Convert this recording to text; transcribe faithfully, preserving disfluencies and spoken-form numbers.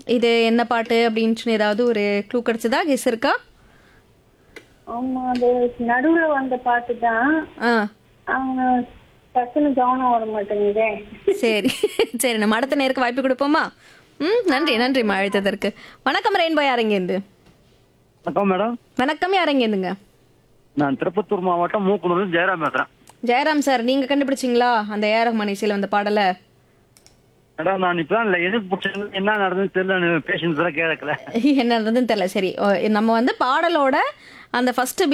இது என்ன பாட்டு அப்படின்னு ஏதாவது ஒரு க்ளூ கிடைச்சதா? கெஸ் இருக்கா? ஆமா, அது நடுவுல வந்த பாட்டு தான். ஆ அவங்க டக்குன்னு கவனம் வர மாட்டேங்குதே. சரி சரி, நம்ம அடுத்த நேருக்கு வாய்ப்பு கொடுப்போமா? ம் நன்றி நன்றிம்மா அழைத்ததற்கு. வணக்கம் ரெயின்போ, யாரெங்கேருந்து? வணக்கம் மேடம். வணக்கம், யாரெங்கேருந்துங்க? நான் திருப்பத்தூர் மாவட்டம் மூக்குனூர் ஜெயராம் பேசுறேன். ஜெயராம் சார், நீங்க கண்டுபிடிச்சிங்களா அந்த ஏ ஆர் ரஹ்மான் இசையில வந்த பாடலை? மேடம் நான் இப்பதான் இல்லை எது பிடிச்சது என்ன நடந்ததுன்னு தெரியல, பேஷன்ஸ் கேட்கல. என்ன நடந்ததுன்னு தெரியல. சரி, ஓ, நம்ம வந்து பாடலோட அந்த ஃபர்ஸ்ட்